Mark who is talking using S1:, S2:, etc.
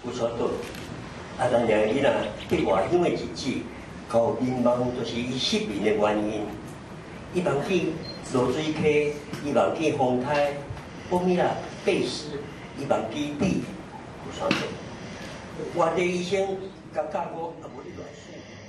S1: 有所倒。啊，但是你若去外乡的日子，搞民望就是伊失眠的原因。伊望去罗水溪，伊望去丰台，保米啦、贝斯，伊望去米，有啥倒？外地医生甲教我也无你乱说。